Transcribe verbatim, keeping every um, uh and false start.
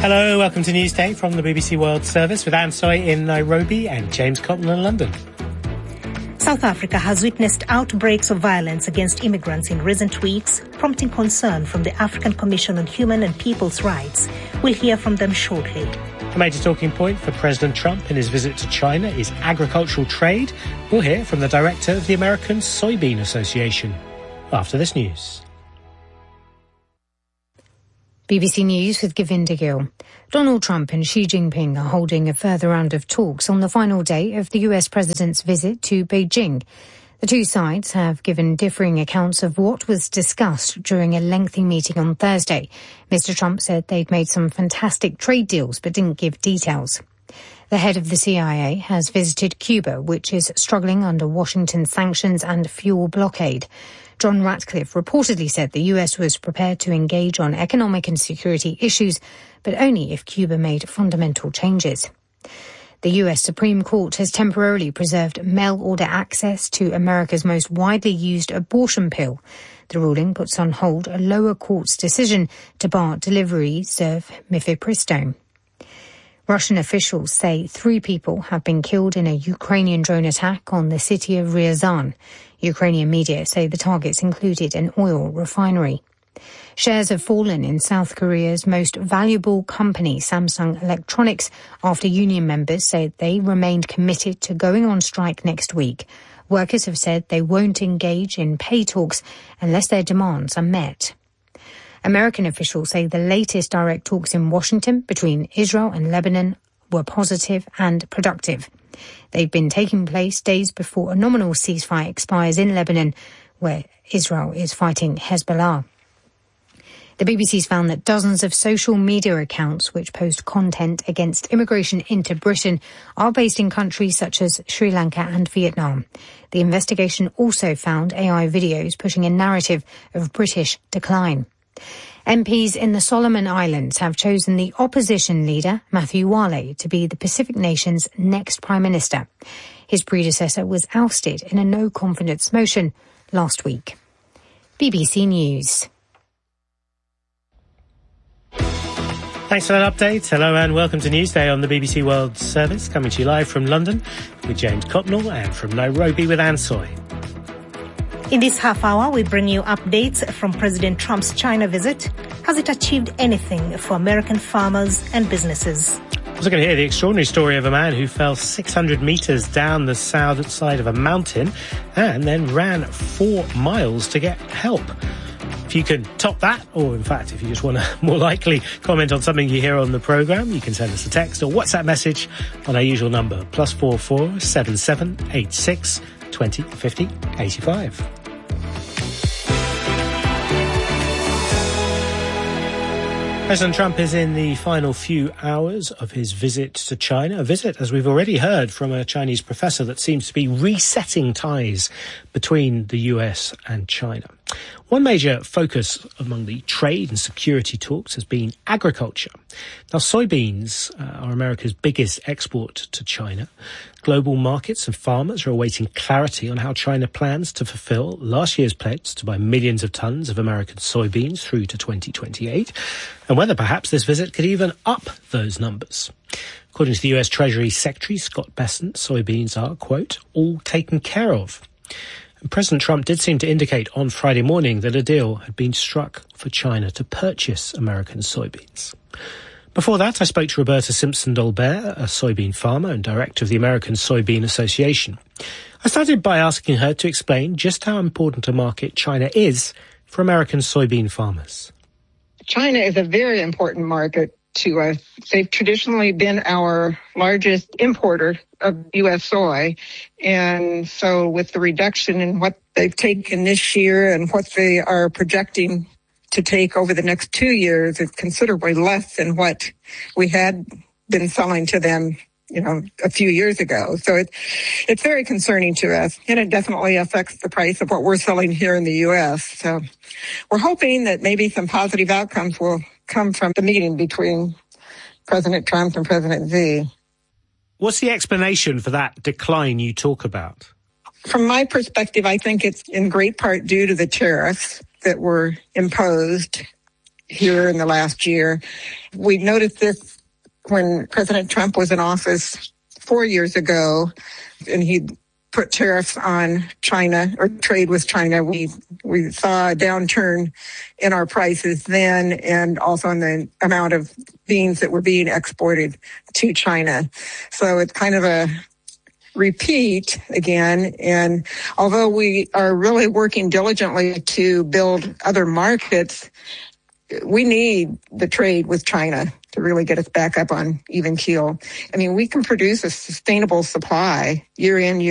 Hello, welcome to Newsday from the B B C World Service with Anne Soy in Nairobi and James Cotton in London. South Africa has witnessed outbreaks of violence against immigrants in recent weeks, prompting concern from the African Commission on Human and People's Rights. We'll hear from them shortly. A major talking point for President Trump in his visit to China is agricultural trade. We'll hear from the director of the American Soybean Association after this news. B B C News with Govinda Gill. Donald Trump and Xi Jinping are holding a further round of talks on the final day of the U S president's visit to Beijing. The two sides have given differing accounts of what was discussed during a lengthy meeting on Thursday. Mister Trump said they'd made some fantastic trade deals but didn't give details. The head of the C I A has visited Cuba, which is struggling under Washington sanctions and fuel blockade. John Ratcliffe reportedly said the U S was prepared to engage on economic and security issues, but only if Cuba made fundamental changes. The U S Supreme Court has temporarily preserved mail-order access to America's most widely used abortion pill. The ruling puts on hold a lower court's decision to bar deliveries of mifepristone. Russian officials say three people have been killed in a Ukrainian drone attack on the city of Ryazan. Ukrainian media say the targets included an oil refinery. Shares have fallen in South Korea's most valuable company, Samsung Electronics, after union members say they remained committed to going on strike next week. Workers have said they won't engage in pay talks unless their demands are met. American officials say the latest direct talks in Washington between Israel and Lebanon were positive and productive. They've been taking place days before a nominal ceasefire expires in Lebanon, where Israel is fighting Hezbollah. The B B C's found that dozens of social media accounts which post content against immigration into Britain are based in countries such as Sri Lanka and Vietnam. The investigation also found A I videos pushing a narrative of British decline. M Ps in the Solomon Islands have chosen the opposition leader, Matthew Wale, to be the Pacific nation's next Prime Minister. His predecessor was ousted in a no-confidence motion last week. B B C News. Thanks for that update. Hello and welcome to Newsday on the B B C World Service, coming to you live from London with James Cotnell and from Nairobi with Anne Soy. In this half hour, we bring you updates from President Trump's China visit. Has it achieved anything for American farmers and businesses? We're also going to hear the extraordinary story of a man who fell six hundred metres down the south side of a mountain and then ran four miles to get help. If you can top that, or in fact, if you just want to more likely comment on something you hear on the programme, you can send us a text or WhatsApp message on our usual number, plus four four seven seven eight six twenty fifty eighty-five. President Trump is in the final few hours of his visit to China, a visit, as we've already heard from a Chinese professor, that seems to be resetting ties between the U S and China. One major focus among the trade and security talks has been agriculture. Now, soybeans uh, are America's biggest export to China. Global markets and farmers are awaiting clarity on how China plans to fulfill last year's pledge to buy millions of tons of American soybeans through to twenty twenty-eight, and whether perhaps this visit could even up those numbers. According to the U S Treasury Secretary Scott Bessent, soybeans are, quote, all taken care of. And President Trump did seem to indicate on Friday morning that a deal had been struck for China to purchase American soybeans. Before that, I spoke to Roberta Simpson-Dolbear, a soybean farmer and director of the American Soybean Association. I started by asking her to explain just how important a market China is for American soybean farmers. China is a very important market to us. They've traditionally been our largest importer of U S soy. And so with the reduction in what they've taken this year and what they are projecting to take over the next two years is considerably less than what we had been selling to them, you know, a few years ago. So it, it's very concerning to us, and it definitely affects the price of what we're selling here in the U S. So we're hoping that maybe some positive outcomes will come from the meeting between President Trump and President Xi. What's the explanation for that decline you talk about? From my perspective, I think it's in great part due to the tariffs that were imposed here in the last year. We noticed this when President Trump was in office four years ago, and he put tariffs on China or trade with China. We we saw a downturn in our prices then, and also in the amount of beans that were being exported to China. So it's kind of a repeat again. And although we are really working diligently to build other markets, we need the trade with China to really get us back up on even keel. I mean, we can produce a sustainable supply year in, year